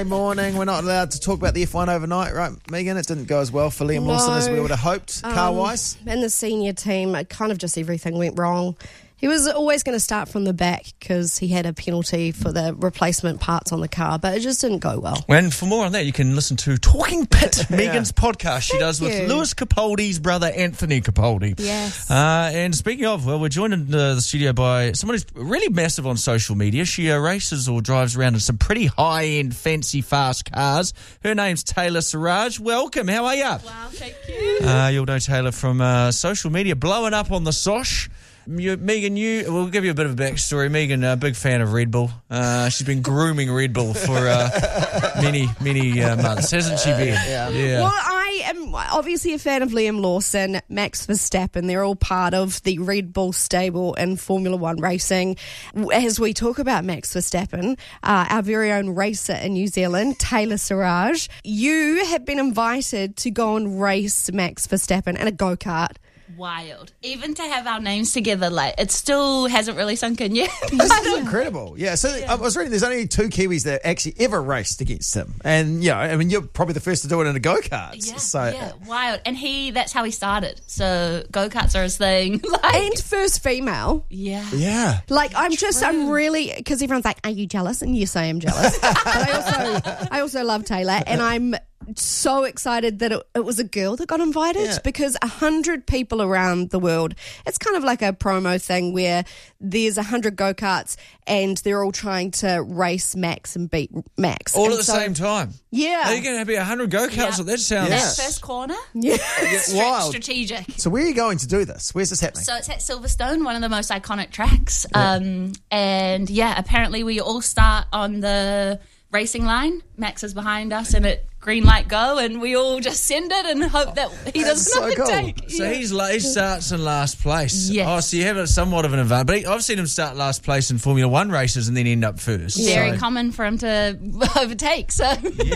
Morning. We're not allowed to talk about the F1 overnight, right, Megan? It didn't go as well for Liam Lawson as we would have hoped, car-wise. And the senior team, kind of just everything went wrong. He was always going to start from the back because he had a penalty for the replacement parts on the car, but it just didn't go well. And for more on that, you can listen to Talking Pit, Megan's podcast she does with Lewis Capaldi's brother, Anthony Capaldi. Yes. And speaking of, well, we're joined in the studio by someone who's really massive on social media. She races or drives around in some pretty high-end, fancy, fast cars. Her name's Taylor Siraj. Welcome. How are you? Wow, thank you. You'll know Taylor from social media, blowing up on the SOSH. Megan, we'll give you a bit of a backstory. Megan, a big fan of Red Bull. She's been grooming Red Bull for many months, hasn't she, Ben? Yeah. Well, I am obviously a fan of Liam Lawson, Max Verstappen. They're all part of the Red Bull stable in Formula One racing. As we talk about Max Verstappen, our very own racer in New Zealand, Taylor Siraj, you have been invited to go and race Max Verstappen in a go-kart. Wild. Even to have our names together, like, it still hasn't really sunk in yet. This is incredible. Yeah, so I was reading there's only 2 Kiwis that actually ever raced against him. And, I mean, you're probably the first to do it in a go-kart. Yeah, wild. And that's how he started. So go-karts are his thing. And first female. Yeah. Like, I'm really, because everyone's like, are you jealous? And yes, I am jealous. But I also love Taylor, and I'm so excited that it was a girl that got invited because 100 people around the world, it's kind of like a promo thing where there's 100 go-karts and they're all trying to race Max and beat Max. All at the same time? Yeah. Are you going to be 100 go-karts? Yeah. That sounds... That first corner? Yeah. Wild. Strategic. So where are you going to do this? Where's this happening? So it's at Silverstone, one of the most iconic tracks. And apparently we all start on the racing line. Max is behind us and it green light go, and we all just send it and hope that he doesn't overtake. Cool. So he starts in last place. Yes. Oh, so you have somewhat of an advantage. But I've seen him start last place in Formula One races and then end up first. Very common for him to overtake. So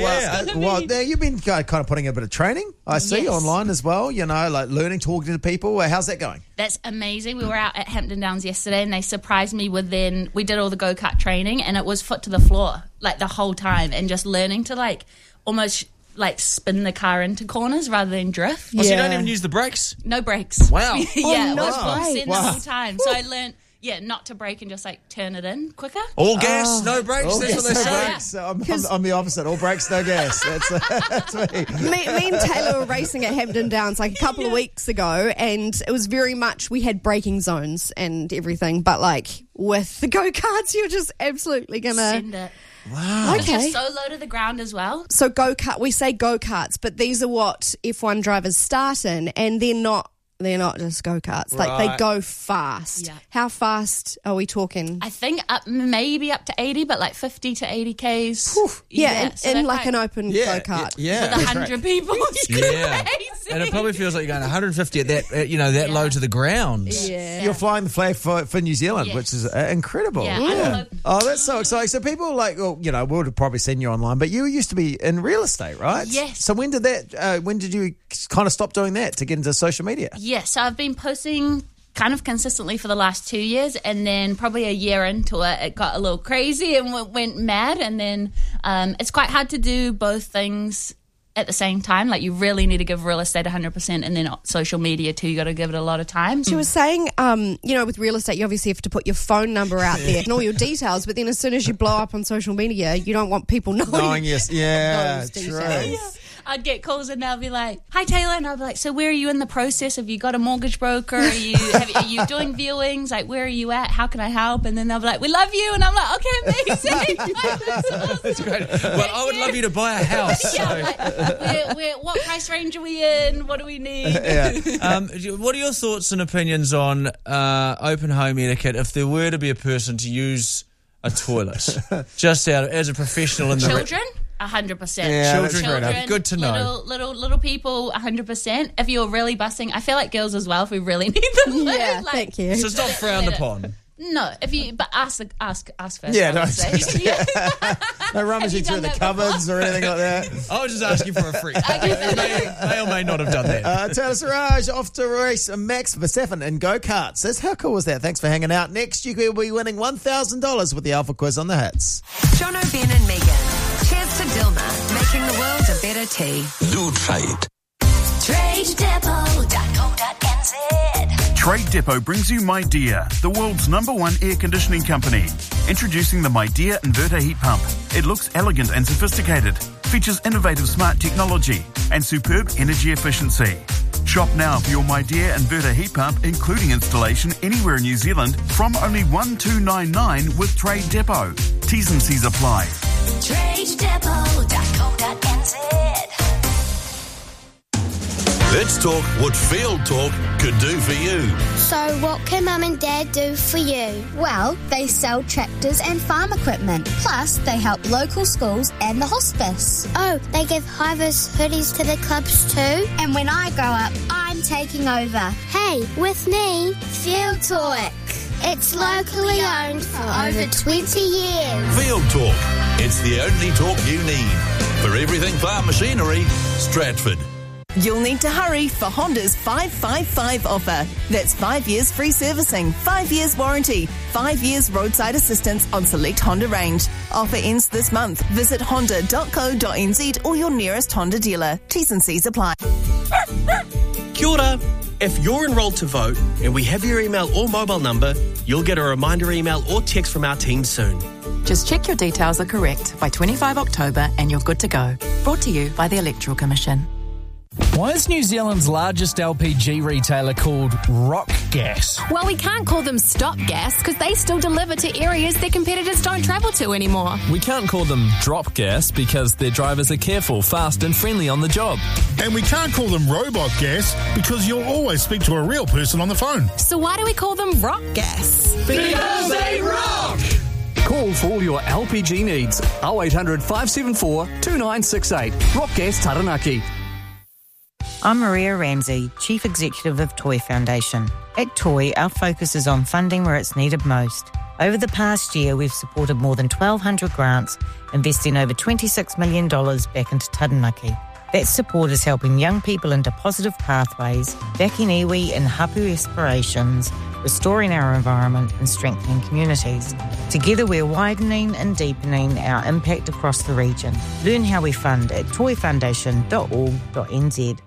Well, there you've been kind of putting a bit of training, I see, online as well, like learning, talking to people. How's that going? That's amazing. We were out at Hampton Downs yesterday and they surprised me with we did all the go-kart training and it was foot to the floor, like the whole time, and just learning to almost spin the car into corners rather than drift. Oh, so you don't even use the brakes? No brakes. Wow. It was full brakes. send the whole time. So I learned, not to brake and just turn it in quicker. All gas, no brakes. That's what they say. Brakes. I'm the opposite. All brakes, no gas. That's me. Me and Taylor were racing at Hampton Downs a couple of weeks ago, and it was very much, we had braking zones and everything, but with the go-karts, you're just absolutely going to send it. Wow. It's just so low to the ground as well. So we say go-karts, but these are what F1 drivers start in, and they're not just go-karts. Right. They go fast. Yeah. How fast are we talking? I think maybe up to 80, but 50 to 80 Ks. Oof. Yeah, so in an open go-kart. Yeah. With 100 people. It's crazy. And it probably feels like you're going 150 at that low to the ground. Yeah. You're flying the flag for New Zealand, which is incredible. Yeah. Oh, that's so exciting. So people we would have probably seen you online, but you used to be in real estate, right? Yes. So when did you kind of stop doing that to get into social media? Yeah, so I've been posting kind of consistently for the last 2 years, and then probably a year into it got a little crazy and went mad, and then it's quite hard to do both things at the same time. You really need to give real estate 100%, and then social media too, you got to give it a lot of time. She was saying, with real estate, you obviously have to put your phone number out there and all your details, but then as soon as you blow up on social media, you don't want people knowing yes. Yeah, those true. details. I'd get calls and they'll be like, "Hi Taylor," and I'll be like, "So where are you in the process? Have you got a mortgage broker? Are you doing viewings? Where are you at? How can I help?" And then they'll be like, "We love you," and I'm like, "Okay, amazing." That's great. Well, I would love you to buy a house. What price range are we in? What do we need? What are your thoughts and opinions on open home etiquette if there were to be a person to use a toilet just out as a professional in the children? 100%. Yeah, children. Good to know. Little people, 100%. If you're really busting, I feel like girls as well. If we really need them, yeah, thank you. So it's not frowned upon. No, but ask first. Yeah, I would say. No rummaging through the cupboards or anything like that. I was just asking for a freak. may or may not have done that. Taylor Siraj off to race Max Verstappen in go-karts. How cool was that? Thanks for hanging out. Next, you will be winning $1,000 with the Alpha Quiz on the Hits. Jono, Ben and Megan. Cheers to Dylan. better tea. Do trade. TradeDepot.co.nz. Trade Depot brings you MyDear, the world's #1 air conditioning company. Introducing the MyDear inverter heat pump. It looks elegant and sophisticated, features innovative smart technology and superb energy efficiency. Shop now for your MyDear inverter heat pump, including installation anywhere in New Zealand from only $1,299 with Trade Depot. T's and C's apply. TradeDepot.co.nz. Let's talk what Field Talk could do for you. So what can Mum and Dad do for you? Well, they sell tractors and farm equipment. Plus, they help local schools and the hospice. Oh, they give high-vis hoodies to the clubs too? And when I grow up, I'm taking over. Hey, with me, Field Talk. It's locally owned for over 20 years. Field Talk. It's the only talk you need. For everything farm machinery, Stratford. You'll need to hurry for Honda's 555 offer. That's 5 years free servicing, 5 years warranty, 5 years roadside assistance on select Honda range. Offer ends this month. Visit honda.co.nz or your nearest Honda dealer. T's and C's apply. Kia ora. If you're enrolled to vote and we have your email or mobile number, you'll get a reminder email or text from our team soon. Just check your details are correct by 25 October and you're good to go. Brought to you by the Electoral Commission. Why is New Zealand's largest LPG retailer called Rock Gas? Well, we can't call them Stop Gas because they still deliver to areas their competitors don't travel to anymore. We can't call them Drop Gas because their drivers are careful, fast and friendly on the job. And we can't call them Robot Gas because you'll always speak to a real person on the phone. So why do we call them Rock Gas? Because they rock! Call for all your LPG needs. 0800 574 2968. Rock Gas Taranaki. I'm Maria Ramsey, Chief Executive of Toy Foundation. At Toy, our focus is on funding where it's needed most. Over the past year, we've supported more than 1,200 grants, investing over $26 million back into Taranaki. That support is helping young people into positive pathways, backing iwi and hapu aspirations, restoring our environment and strengthening communities. Together we're widening and deepening our impact across the region. Learn how we fund at toyfoundation.org.nz.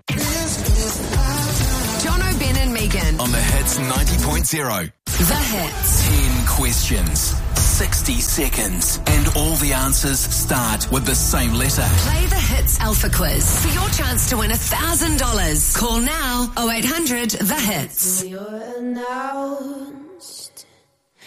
John O'Ben and Megan. On the Hits 90.0. The Hits. 10 questions, 60 seconds, and all the answers start with the same letter. Play the Hits Alpha Quiz for your chance to win $1,000. Call now 0800 The Hits. You're now